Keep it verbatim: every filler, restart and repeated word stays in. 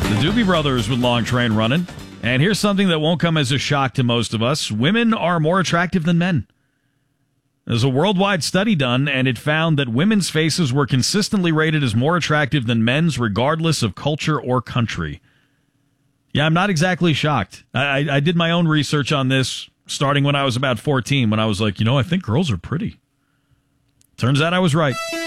The Doobie Brothers with Long Train Running. And here's something that won't come as a shock to most of us. Women are more attractive than men. There's a worldwide study done, and it found that women's faces were consistently rated as more attractive than men's, regardless of culture or country. Yeah, I'm not exactly shocked. I, I, I did my own research on this starting when I was about fourteen, when I was like, you know, I think girls are pretty. Turns out I was right.